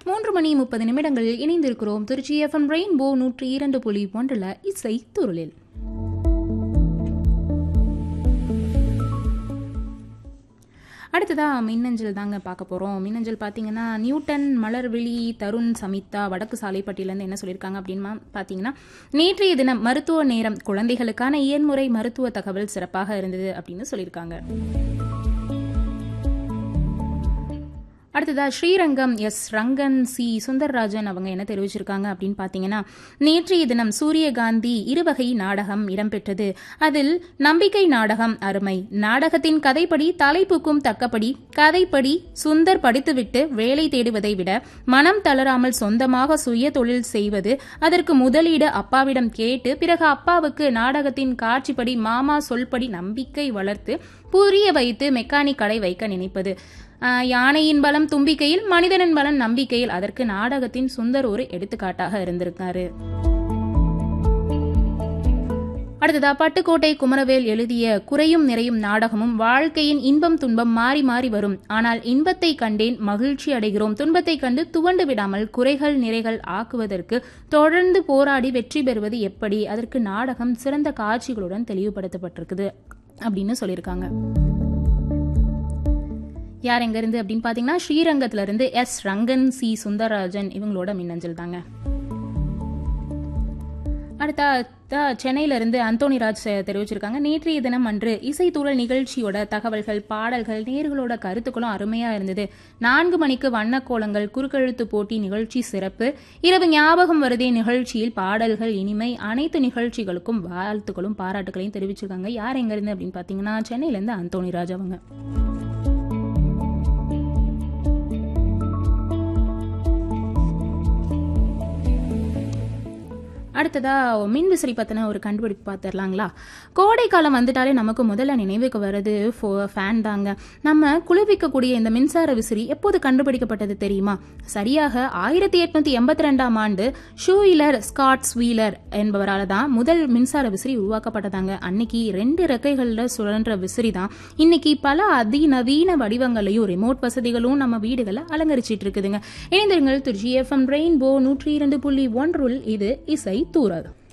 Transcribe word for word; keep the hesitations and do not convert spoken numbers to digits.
மூன்று மணி முப்பது நிமிடங்களில் இணைந்திருக்கிறோம் திருச்சி எஃப்எம் ரெயின்போ நூற்றி இரண்டு புள்ளி ஒன்றில் இசை துருளில். அடுத்ததா மின்னஞ்சல் தாங்க பார்க்க போகிறோம். மின்னஞ்சல் பார்த்தீங்கன்னா நியூட்டன், மலர்விழி, தருண், சமிதா வடக்கு சாலைப்பட்டியிலேருந்து என்ன சொல்லியிருக்காங்க அப்படின்னு பார்த்தீங்கன்னா, நேற்றைய தினம் மருத்துவ நேரம் குழந்தைகளுக்கான இயன்முறை மருத்துவ தகவல் சிறப்பாக இருந்தது அப்படின்னு சொல்லியிருக்காங்க. அடுத்ததா ஸ்ரீரங்கம் எஸ் ரங்கன் சி சுந்தர்ராஜன் அவங்க என்ன தெரிவிச்சிருக்காங்க அப்படின்னு பார்த்தீங்கன்னா, நேற்றைய தினம் சூரியகாந்தி இருவகை நாடகம் இடம்பெற்றது. அதில் நம்பிக்கை நாடகம் அருமை. நாடகத்தின் கதைப்படி தலைப்புக்கும் தக்கபடி கதைப்படி சுந்தர் படித்துவிட்டு வேலை தேடுவதை விட மனம் தளராமல் சொந்தமாக சுய தொழில் செய்வது, அதற்கு முதலீடு அப்பாவிடம் கேட்டு பிறகு அப்பாவுக்கு நாடகத்தின் காட்சிப்படி மாமா சொல்படி நம்பிக்கை வளர்த்து புரிய வைத்து மெக்கானிக் கடை வைக்க நினைப்பது. யானையின் பலம் தும்பிக்கையில், மனிதனின் பலம் நம்பிக்கையில். அதற்கு நாடகத்தின் சுந்தர் ஒரு எடுத்துக்காட்டாக இருந்திருக்காரு. அடுத்ததா பட்டுக்கோட்டை குமரவேல் எழுதிய குறையும் நிறையும் நாடகமும் வாழ்க்கையின் இன்பம் துன்பம் மாறி மாறி வரும். ஆனால் இன்பத்தை கண்டேன் மகிழ்ச்சி அடைகிறோம், துன்பத்தை கண்டு துவண்டு விடாமல் குறைகள் நிறைகள் ஆக்குவதற்கு தொடர்ந்து போராடி வெற்றி பெறுவது எப்படி, அதற்கு நாடகம் சிறந்த காட்சிகளுடன் தெளிவுபடுத்தப்பட்டிருக்குது அப்படின்னு சொல்லியிருக்காங்க. யார் எங்க இருந்து அப்படின்னு பாத்தீங்கன்னா, ஸ்ரீரங்கத்துல இருந்து எஸ் ரங்கன் சி சுந்தரராஜன் இவங்களோட மின்னஞ்சல் தாங்க. அடுத்த சென்னையில இருந்து அந்தோனிராஜ் தெரிவிச்சிருக்காங்க, நேற்றைய தினம் அன்று இசைத்தூழல் நிகழ்ச்சியோட தகவல்கள், பாடல்கள், நேர்களோட கருத்துக்களும் அருமையா இருந்தது. நான்கு மணிக்கு வண்ணக்கோலங்கள் குறுக்கெழுத்து போட்டி நிகழ்ச்சி சிறப்பு. இரவு ஞாபகம் வருதே நிகழ்ச்சியில் பாடல்கள் இனிமை. அனைத்து நிகழ்ச்சிகளுக்கும் வாழ்த்துக்களும் பாராட்டுகளையும் தெரிவிச்சிருக்காங்க. யார் எங்க இருந்து அப்படின்னு பாத்தீங்கன்னா, சென்னையில இருந்து அந்தோனிராஜ் அவங்க. அடுத்ததா மின் விசிறி பத்தின ஒரு கண்டுபிடிப்பு பார்த்துடலாங்களா. கோடை காலம் வந்துட்டாலே நமக்கு முதல்ல நினைவுக்கு வர்றது ஃபேன் தாங்க. நம்ம குளிர்விக்கக்கூடிய இந்த மின்சார விசிறி எப்போது கண்டுபிடிக்கப்பட்டது தெரியுமா? சரியாக ஆயிரத்தி எட்நூத்தி எண்பத்தி ரெண்டாம் ஆண்டு ஷூயிலர் ஸ்காட்ஸ் வீலர் என்பவரால் தான் முதல் மின்சார விசிறி உருவாக்கப்பட்டதாங்க. அன்னைக்கு ரெண்டு ரெக்கைகள்ல சுழன்ற விசிறி தான் இன்னைக்கு பல அதிநவீன வடிவங்களையும் ரிமோட் வசதிகளும் நம்ம வீடுகளை அலங்கரிச்சிட்டு இருக்குதுங்க. இணைந்திருங்கள் திருச்சி எஃப்எம் ரெயின்போ நூற்றி இரண்டு புள்ளி ஒன்றில் இது இசை தூரல்.